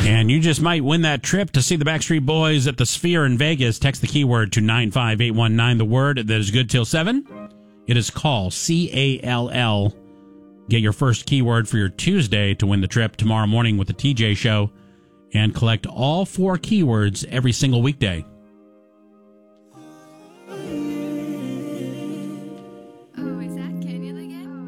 And you just might win that trip to see the Backstreet Boys at the Sphere in Vegas. Text the keyword to 95819, the word that is good till 7. It is call, C-A-L-L. Get your first keyword for your Tuesday to win the trip tomorrow morning with the TJ Show. And collect all 4 keywords every single weekday.